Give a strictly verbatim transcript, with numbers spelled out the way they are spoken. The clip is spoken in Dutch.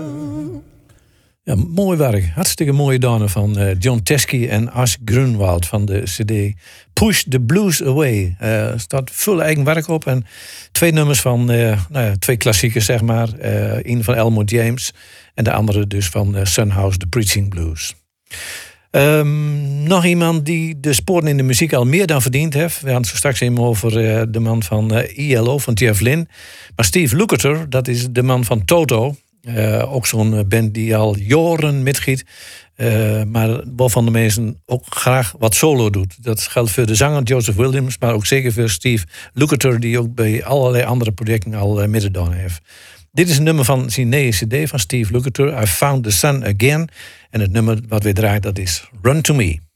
Ja, mooi werk. Hartstikke mooie danen van uh, John Teskey en Ash Grunwald van de cd Push the Blues Away. Er uh, staat veel eigen werk op en twee nummers van uh, nou ja, twee klassiekers, zeg maar. Uh, een van Elmore James en de andere dus van uh, Sunhouse, The Preaching Blues. Um, nog iemand die de sporen in de muziek al meer dan verdiend heeft. We hadden het zo straks even over uh, de man van uh, I L O, van Jeff Lynne. Maar Steve Lukather, dat is de man van Toto. Uh, ook zo'n band die al jaren metgiet. Uh, maar waarvan de mensen ook graag wat solo doet. Dat geldt voor de zanger Joseph Williams, maar ook zeker voor Steve Lukather, die ook bij allerlei andere projecten al uh, meegedaan heeft. Dit is een nummer van zijn nieuwe cd van Steve Lukather, I Found the Sun Again. En het nummer wat we draaien, dat is Run to Me.